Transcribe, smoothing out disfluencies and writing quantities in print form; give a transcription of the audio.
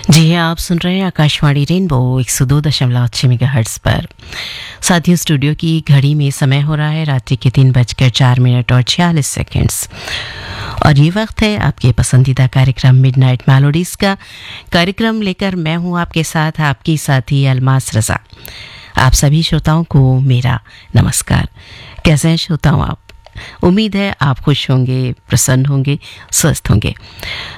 जी हाँ, आप सुन रहे हैं आकाशवाणी रेनबो 102.6 मेगाहर्ट्ज़ पर। साथियों, स्टूडियो की घड़ी में समय हो रहा है रात्रि के 3:04 और 46 सेकंड्स। और ये वक्त है आपके पसंदीदा कार्यक्रम मिडनाइट मेलोडीज़ का। कार्यक्रम लेकर मैं हूँ आपके साथ, आपकी साथी अलमास रज़ा। आप सभी श्रोताओं को मेरा नमस्कार। कैसे हैं श्रोताओं आप? उम्मीद है आप खुश होंगे, प्रसन्न होंगे, स्वस्थ होंगे।